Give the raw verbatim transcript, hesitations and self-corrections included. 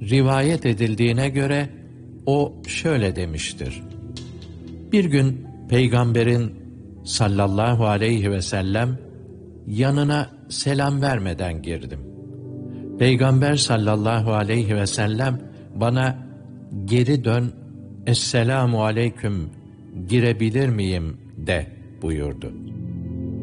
rivayet edildiğine göre o şöyle demiştir: Bir gün Peygamberin sallallahu aleyhi ve sellem yanına selam vermeden girdim. Peygamber sallallahu aleyhi ve sellem bana geri dön, Esselamu aleyküm, girebilir miyim de buyurdu.